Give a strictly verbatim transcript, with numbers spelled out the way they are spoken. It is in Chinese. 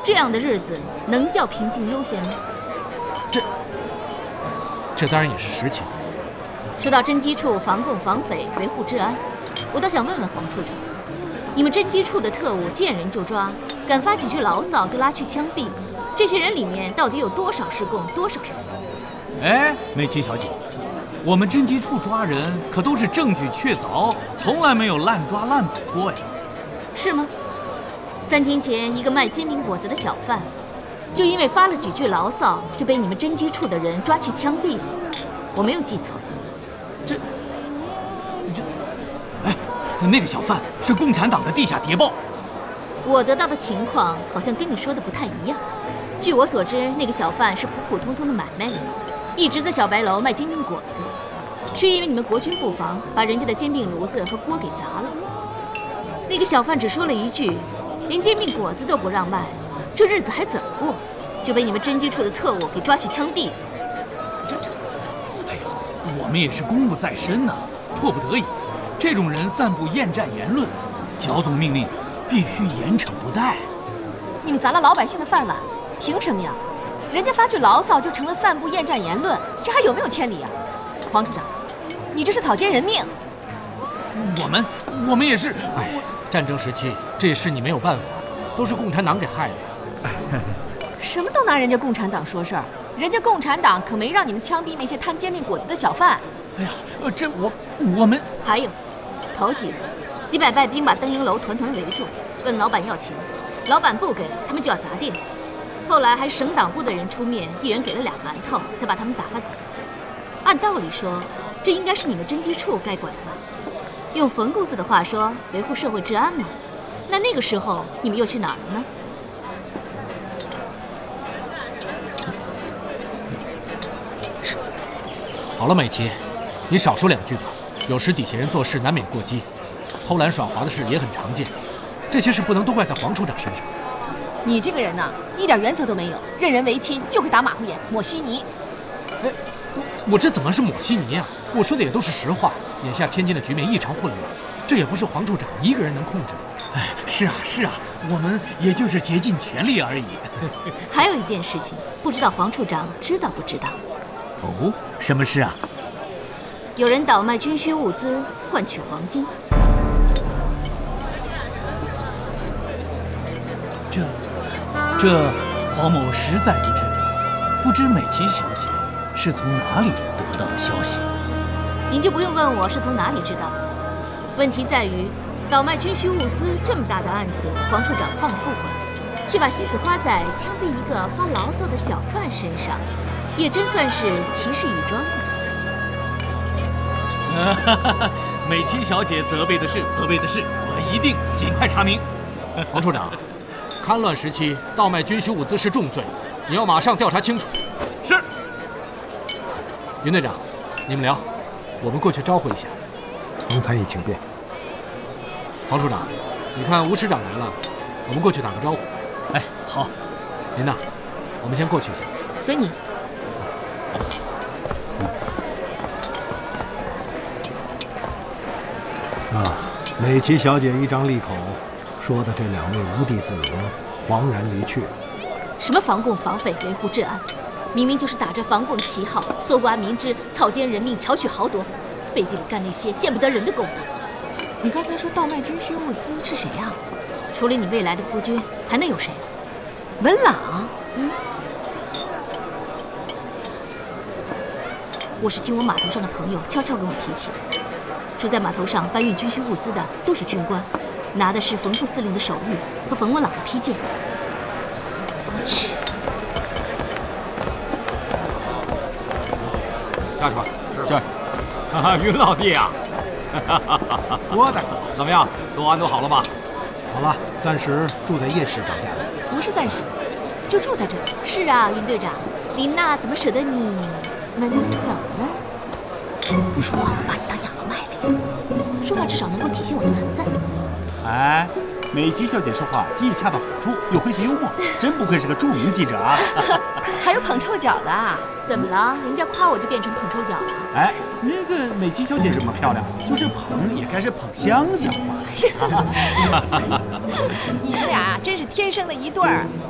这样的日子能叫平静悠闲吗？ 这，这当然也是实情。 说到侦缉处防共防匪、维护治安，我倒想问问黄处长，你们侦缉处的特务见人就抓，敢发几句牢骚就拉去枪毙，这些人里面到底有多少是共，多少是匪？ 哎，美琪小姐，我们侦缉处抓人可都是证据确凿，从来没有滥抓滥捕过呀。 是吗？三天前，一个卖煎饼果子的小贩，就因为发了几句牢骚，就被你们侦缉处的人抓去枪毙了。我没有记错。 这，这，哎，那个小贩是共产党的地下谍报。 我得到的情况好像跟你说的不太一样。据我所知，那个小贩是普普通通的买卖人，一直在小白楼卖煎饼果子，却因为你们国军布防，把人家的煎饼炉子和锅给砸了。那个小贩只说了一句，连煎饼果子都不让卖，这日子还怎么过？就被你们侦缉处的特务给抓去枪毙了。 这这，哎呀，我们也是公务在身呐，迫不得已，这种人散布厌战言论，剿总命令必须严惩不贷。 你们砸了老百姓的饭碗，凭什么呀？人家发句牢骚就成了散布厌战言论，这还有没有天理啊？黄处长，你这是草菅人命。 我们我们也是， 哎，战争时期这事你没有办法，都是共产党给害的。 什么都拿人家共产党说事儿，人家共产党可没让你们枪毙那些摊煎饼果子的小贩。 哎呀，呃，这我我们还有，头几日，几百败兵把登营楼团团围住，问老板要钱，老板不给，他们就要砸店。后来还省党部的人出面，一人给了俩馒头，才把他们打发走。按道理说，这应该是你们侦缉处该管的吧？用冯姑子的话说，维护社会治安嘛。那那个时候你们又去哪儿了呢？ 好了，美琪，你少说两句吧。有时底下人做事难免过激，偷懒耍滑的事也很常见，这些事不能都怪在黄处长身上。 你这个人呐、啊，一点原则都没有，任人唯亲，就会打马虎眼、抹稀泥。 哎，我这怎么是抹稀泥啊？我说的也都是实话。眼下天津的局面异常混乱，这也不是黄处长一个人能控制的。 哎，是啊是啊，我们也就是竭尽全力而已。 还有一件事情，不知道黄处长知道不知道？ 哦，什么事啊？ 有人倒卖军需物资换取黄金。 这，这黄某实在不知，不知美琪小姐是从哪里得到的消息？ 您就不用问我是从哪里知道的。问题在于，倒卖军需物资这么大的案子，黄处长放着不管，却把心思花在枪毙一个发牢骚的小贩身上，也真算是奇事一桩了。美琪小姐责备的是责备的是，我一定尽快查明。 黄处长，戡乱时期倒卖军需物资是重罪，你要马上调查清楚。 是。 云队长，你们聊，我们过去招呼一下。 冯参议请便。 黄处长，你看吴师长来了，我们过去打个招呼。 哎，好。 您呢？我们先过去一下。 随你。 啊，美琪小姐一张利口，说的这两位无地自容，惶然离去。 什么防共防匪维护治安，明明就是打着防共旗号，搜刮民脂，草菅人命，巧取豪夺，背地里干那些见不得人的勾当。 你刚才说倒卖军需物资是谁啊？ 除了你未来的夫君，还能有谁？ 文朗。 嗯。我是听我码头上的朋友悄悄跟我提起的，说在码头上搬运军需物资的都是军官，拿的是冯副司令的手谕和冯文朗的批件。 下去吧。 是。哈哈，云老弟啊， 郭大哥， 怎么样？都安顿好了吗？ 好了，暂时住在叶师长家里。 不是暂时，就住在这里。 是啊，云队长，林娜怎么舍得你们走呢？ 不说话，我把你当哑巴卖了。说话至少能够体现我的存在。 哎，美琪小姐说话既恰到好处，又诙谐幽默，真不愧是个著名记者啊！ 还有捧臭脚的， 怎么了？人家夸我就变成捧臭脚了？ 哎，那个美琪小姐这么漂亮，就是捧也该是捧香香嘛。 你们俩真是天生的一对儿。